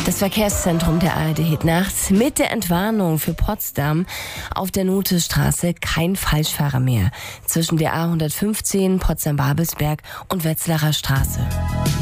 Das Verkehrszentrum der ARD Hit nachts mit der Entwarnung für Potsdam auf der Nothestraße kein Falschfahrer mehr zwischen der A115 Potsdam-Babelsberg und Wetzlarer Straße.